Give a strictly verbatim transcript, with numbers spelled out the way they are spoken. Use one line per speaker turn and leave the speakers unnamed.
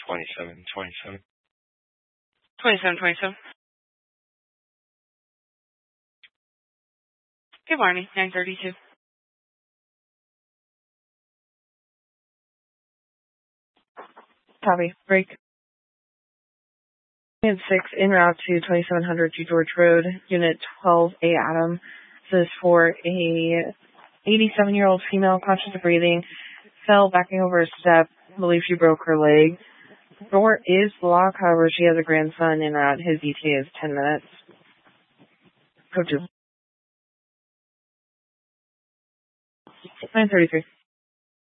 twenty-seven twenty-seven.
twenty-seven twenty-seven. Good morning, nine thirty-two.
Copy. Break. Unit six, en route to twenty-seven hundred G George Road, Unit twelve A Adam. This is for a eighty-seven-year-old female, conscious of breathing, fell backing over a step, believe she broke her leg. Door is locked, however, she has a grandson en route. His E T A is ten minutes. Code two. nine thirty-three.